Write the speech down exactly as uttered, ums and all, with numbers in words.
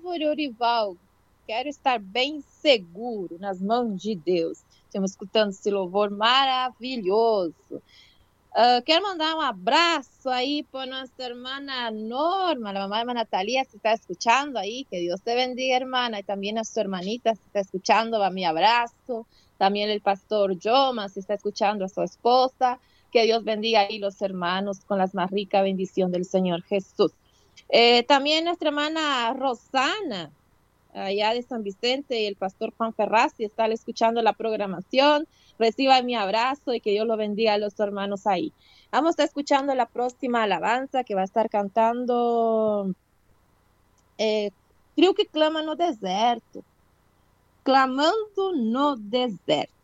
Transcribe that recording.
Álvaro Orival. Quero estar bem seguro nas mãos de Deus. Estamos escutando esse louvor maravilhoso. Uh, quero mandar um abraço aí por nuestra hermana Norma, la mamá de hermana Natalia, se está escuchando ahí, que Dios te bendiga, hermana, y también a su hermanita se está escuchando, va mi abrazo, también el pastor Yoma se está escuchando, a su esposa, que Dios bendiga ahí los hermanos con la más rica bendición del Señor Jesús. Eh, también nuestra hermana Rosana, allá de San Vicente, y el pastor Juan Ferraz, si están escuchando la programación, reciba mi abrazo y que Dios lo bendiga a los hermanos ahí. Vamos a estar escuchando la próxima alabanza que va a estar cantando, eh, creo que clama no deserto, clamando no deserto.